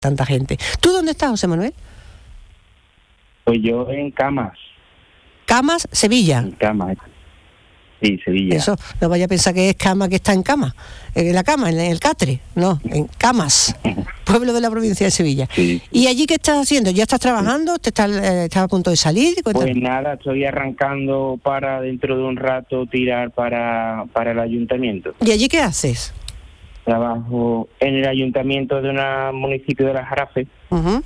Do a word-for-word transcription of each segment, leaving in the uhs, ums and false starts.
tanta gente. ¿Tú dónde estás, José Manuel? Pues yo en Camas. Camas, Sevilla. En Camas. Sí, Sevilla. Eso, no vaya a pensar que es Cama que está en Cama, en la Cama, en el Catre, no, en Camas, pueblo de la provincia de Sevilla. Sí. ¿Y allí qué estás haciendo? ¿Ya estás trabajando? ¿Te estás, eh, estás a punto de salir? Cuéntame. Pues nada, estoy arrancando para dentro de un rato tirar para, para el ayuntamiento. ¿Y allí qué haces? Trabajo en el ayuntamiento de un municipio de Las Jarafes. Uh-huh.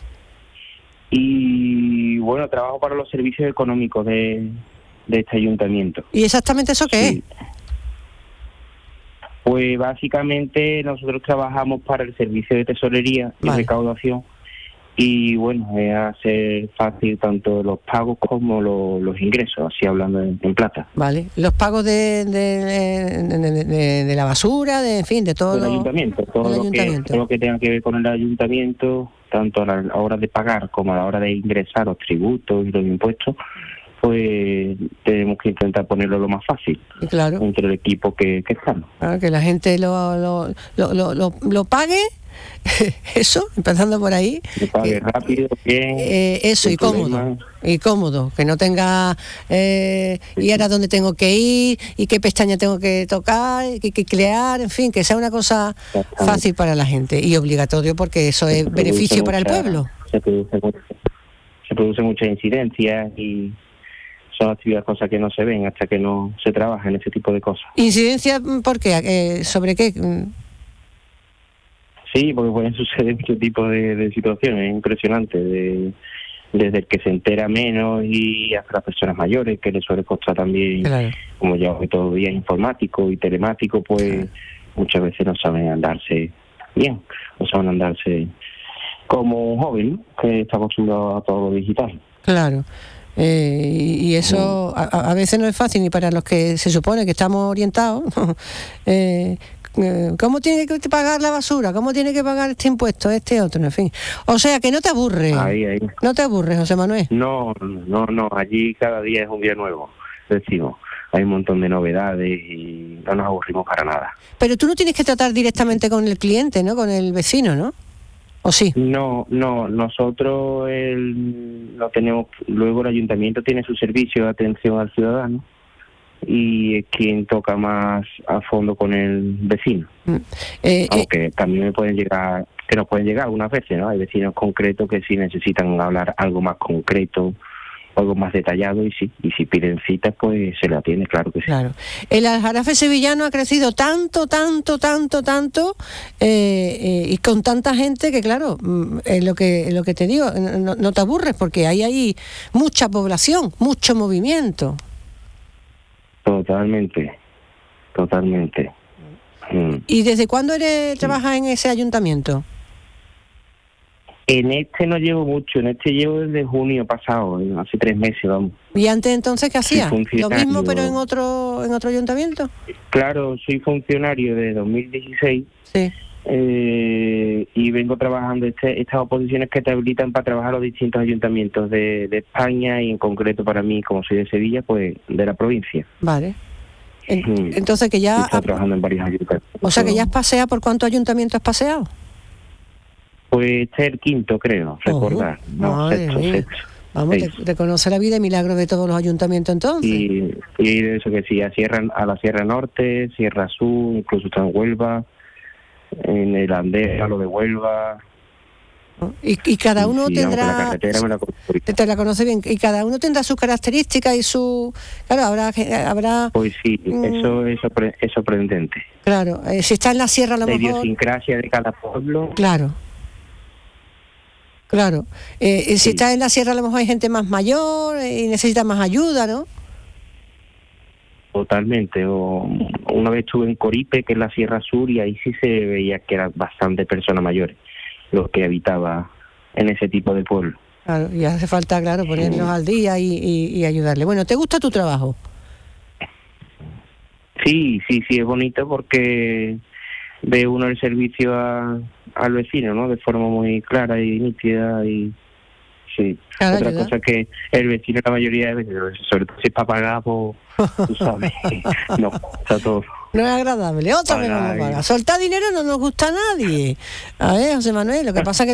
Y bueno, trabajo para los servicios económicos de, de este ayuntamiento. ¿Y exactamente eso qué Sí. es? Pues básicamente nosotros trabajamos para el servicio de tesorería y Vale. recaudación, y bueno, es hacer fácil tanto los pagos como lo, los ingresos, así hablando en, en plata. Vale, los pagos de, de, de, de, de, de la basura, de, en fin, de todo El lo, ayuntamiento, todo del lo, ayuntamiento. Que, todo lo que tenga que ver con el ayuntamiento, tanto a la hora de pagar como a la hora de ingresar los tributos y los impuestos, pues tenemos que intentar ponerlo lo más fácil. Y claro, entre el equipo que, que estamos. claro, que la gente lo, lo, lo, lo, lo, lo pague, eso, empezando por ahí. Que pague que, rápido, bien. Eh, eso, y cómodo. Problemas. Y cómodo, que no tenga eh, y ahora dónde tengo que ir y qué pestaña tengo que tocar, y que crear, en fin, que sea una cosa fácil para la gente y obligatorio, porque eso es beneficio para el pueblo. Se produce, se produce mucha incidencia y son actividades, cosas que no se ven hasta que no se trabaja en ese tipo de cosas. ¿Incidencia por qué? Eh, ¿Sobre qué? Sí, porque pueden suceder muchos tipos de, de situaciones impresionantes, de, desde el que se entera menos y hasta las personas mayores, que les suele costar también, Claro. como ya hoy todo día es informático y telemático, pues claro, muchas veces no saben andarse bien, no saben andarse como un joven, ¿no?, que está acostumbrado a todo lo digital. Claro. Eh, y, y eso a, a veces no es fácil ni para los que se supone que estamos orientados. eh, ¿Cómo tiene que pagar la basura? ¿Cómo tiene que pagar este impuesto, este otro? En fin. O sea, que no te aburres. Ahí, ahí. No te aburres, José Manuel. No, no, no. Allí cada día es un día nuevo, decimos. Hay un montón de novedades y no nos aburrimos para nada. Pero tú no tienes que tratar directamente con el cliente, ¿no? Con el vecino, ¿no? ¿O sí? No, no. Nosotros el, lo tenemos. Luego el ayuntamiento tiene su servicio de atención al ciudadano, y es quien toca más a fondo con el vecino. Mm. Eh, Aunque eh, también me pueden llegar, que nos pueden llegar algunas veces, ¿no? Hay vecinos concretos que sí necesitan hablar algo más concreto, algo más detallado, y sí, y si piden citas, pues se la atiende, claro que sí. Claro. El Aljarafe sevillano ha crecido tanto, tanto, tanto, tanto, eh, eh, y con tanta gente que, claro, es lo que, lo que te digo, no, no te aburres porque hay ahí mucha población, mucho movimiento. Totalmente, totalmente. Mm. ¿Y desde cuándo eres, trabajas en ese ayuntamiento? En este no llevo mucho, en este llevo desde junio pasado, hace tres meses, vamos. ¿Y antes entonces qué hacías? Soy ¿Lo funcionario. mismo pero en otro en otro ayuntamiento? Claro, soy funcionario de dos mil dieciséis. Sí. Eh, y vengo trabajando este, estas oposiciones que te habilitan para trabajar los distintos ayuntamientos de, de España, y en concreto para mí, como soy de Sevilla, pues de la provincia. Vale. En, Mm. entonces que ya... Estoy trabajando en varios ayuntamientos. O sea que ya has paseado, ¿por cuántos ayuntamientos has paseado? Pues este es el quinto, creo, recordar. Oh, no, madre sexto, mía. sexto. Vamos, te, seis. te conoce la vida y milagro de todos los ayuntamientos entonces. Y, y de eso que sí, a, Sierra, a la Sierra Norte, Sierra Sur, incluso está en Huelva, en el Andés, a lo de Huelva. Y, y cada uno Sí, aunque la tendrá... carretera me la conozco. Te, te la conoce bien. Y cada uno tendrá sus características y su... Claro, habrá... habrá Pues sí, mm, eso es, sorpre- es sorprendente. Claro, eh, si está en la sierra a lo La mejor... idiosincrasia de cada pueblo. Claro. Claro. Eh, si Sí. está en la sierra a lo mejor hay gente más mayor y necesita más ayuda, ¿no? Totalmente. O, una vez estuve en Coripe, que es la Sierra Sur, y ahí sí se veía que eran bastante personas mayores los que habitaban en ese tipo de pueblo. Claro, y hace falta, claro, ponerlos al día y, y, y ayudarle. Bueno, ¿te gusta tu trabajo? Sí, sí, sí, es bonito porque ve uno el servicio a, al vecino, ¿no? De forma muy clara y nítida, y sí. Claro, Otra ayuda. cosa que el vecino la mayoría de veces, sobre todo si es para pagar, pues, tú sabes, no, está todo. No es agradable. Otra vez no nos paga. Soltar dinero no nos gusta a nadie. A ver, José Manuel, lo que pasa que